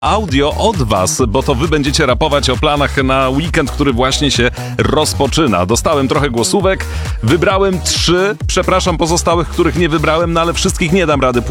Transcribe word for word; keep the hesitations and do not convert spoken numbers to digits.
audio od was, bo to wy będziecie rapować o planach na weekend, który właśnie się rozpoczyna. Dostałem trochę głosówek, wybrałem trzy, przepraszam pozostałych, których nie wybrałem, no ale wszystkich nie dam rady